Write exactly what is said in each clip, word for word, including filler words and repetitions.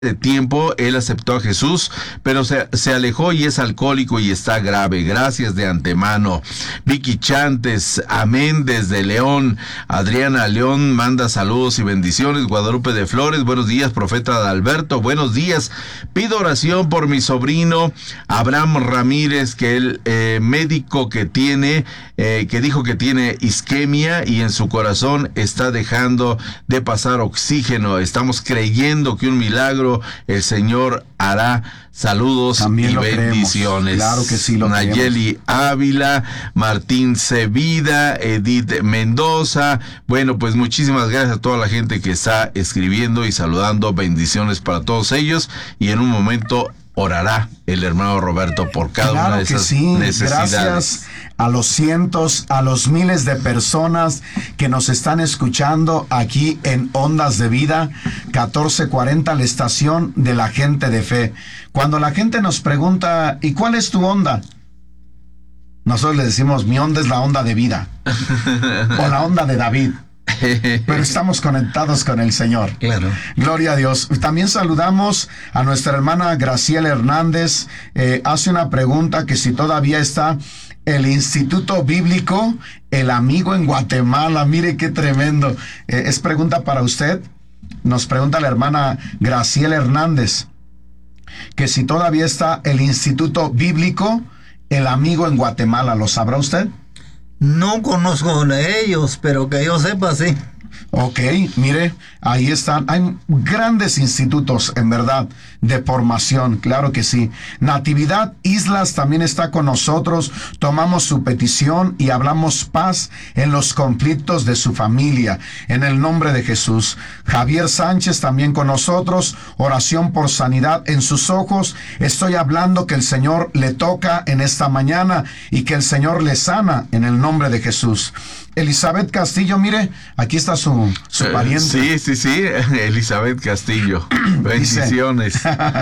de tiempo él aceptó a Jesús, pero se, se alejó y es alcohólico y está grave. Gracias de antemano. Vicky Chantes, amén desde León. Adriana León manda saludos y bendiciones. Guadalupe de Flores, buenos días, profeta Adalberto, buenos días. Pido oración por mi sobrino Abraham Ramírez, que el eh, médico que tiene, eh, que dijo que tiene isquemia y en su corazón está dejando de pasar oxígeno. Estamos creyendo que un milagro el Señor hará. Saludos También y lo bendiciones. Creemos. Claro que sí lo Nayeli creemos. Ávila, Martín Cevida, Edith Mendoza. Bueno, pues muchísimas gracias a toda la gente que está escribiendo y saludando. Bendiciones para todos ellos. Y en un momento orará el hermano Roberto por cada claro una de esas que sí. necesidades. Gracias a los cientos, a los miles de personas que nos están escuchando aquí en Ondas de Vida, catorce cuarenta, la estación de la gente de fe. Cuando la gente nos pregunta, ¿y cuál es tu onda? Nosotros le decimos, mi onda es la onda de vida, o la onda de David. Pero estamos conectados con el Señor. Claro. Gloria a Dios. También saludamos a nuestra hermana Graciela Hernández. Eh, hace una pregunta que si todavía está el Instituto Bíblico El Amigo en Guatemala. Mire qué tremendo. Eh, es pregunta para usted. Nos pregunta la hermana Graciela Hernández que si todavía está el Instituto Bíblico El Amigo en Guatemala. ¿Lo sabrá usted? No conozco de ellos, pero que yo sepa, sí. Ok, mire, ahí están. Hay grandes institutos, en verdad, de formación, claro que sí. Natividad Islas también está con nosotros. Tomamos su petición y hablamos paz en los conflictos de su familia, en el nombre de Jesús. Javier Sánchez también con nosotros. Oración por sanidad en sus ojos. Estoy hablando que el Señor le toca en esta mañana y que el Señor le sana en el nombre de Jesús. Elizabeth Castillo, mire, aquí está su, su pariente. Sí, sí, sí, Elizabeth Castillo. Bendiciones.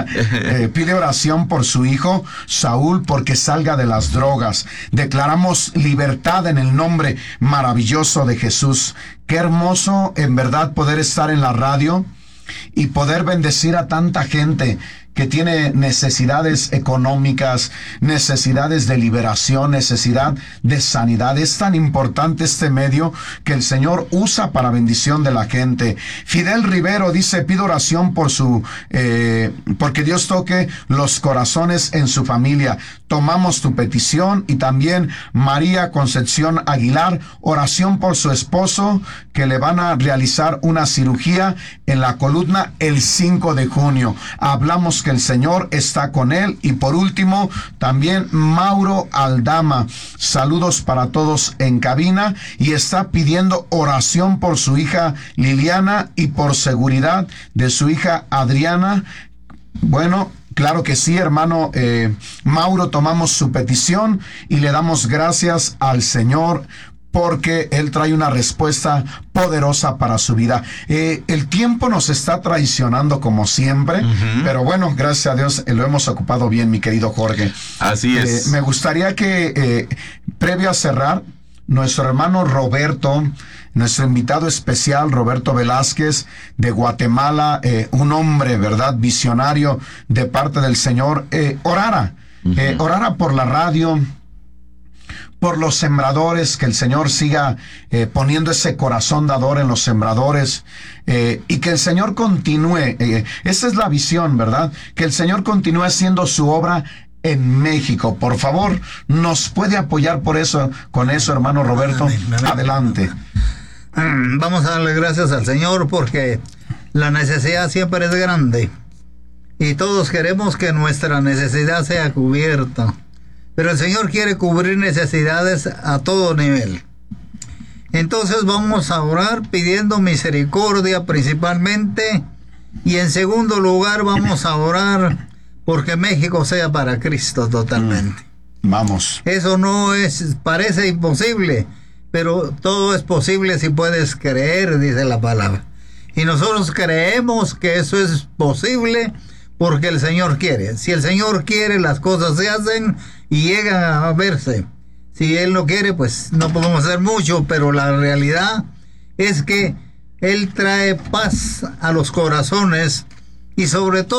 eh, pide oración por su hijo Saúl porque salga de las drogas. Declaramos libertad en el nombre maravilloso de Jesús. Qué hermoso en verdad poder estar en la radio y poder bendecir a tanta gente que tiene necesidades económicas, necesidades de liberación, necesidad de sanidad. Es tan importante este medio que el Señor usa para bendición de la gente. Fidel Rivero dice, pido oración por su, eh, porque Dios toque los corazones en su familia. Tomamos tu petición. Y también María Concepción Aguilar, oración por su esposo, que le van a realizar una cirugía en la columna el cinco de junio. Hablamos que el Señor está con él. Y por último, también Mauro Aldama, saludos para todos en cabina, y está pidiendo oración por su hija Liliana y por seguridad de su hija Adriana. Bueno, claro que sí, hermano eh, Mauro, tomamos su petición y le damos gracias al Señor porque Él trae una respuesta poderosa para su vida. Eh, el tiempo nos está traicionando como siempre, uh-huh. pero bueno, gracias a Dios eh, lo hemos ocupado bien, mi querido Jorge. Así es. Eh, me gustaría que, eh, previo a cerrar, nuestro hermano Roberto, nuestro invitado especial, Roberto Velázquez, de Guatemala, eh, un hombre, ¿verdad?, visionario de parte del Señor, eh, orara, uh-huh. eh, orara por la radio, por los sembradores, que el Señor siga eh, poniendo ese corazón dador en los sembradores, eh, y que el Señor continúe, eh, esa es la visión, ¿verdad?, que el Señor continúe haciendo su obra en México. Por favor, ¿nos puede apoyar por eso, con eso, hermano Roberto? Amén, amén. Adelante. Vamos a darle gracias al Señor porque la necesidad siempre es grande y todos queremos que nuestra necesidad sea cubierta. Pero el Señor quiere cubrir necesidades a todo nivel. Entonces vamos a orar pidiendo misericordia principalmente. Y en segundo lugar vamos a orar porque México sea para Cristo totalmente. Vamos. Eso no es, parece imposible, pero todo es posible si puedes creer, dice la palabra. Y nosotros creemos que eso es posible porque el Señor quiere. Si el Señor quiere, las cosas se hacen y llegan a verse. Si Él no quiere, pues no podemos hacer mucho, pero la realidad es que Él trae paz a los corazones y sobre todo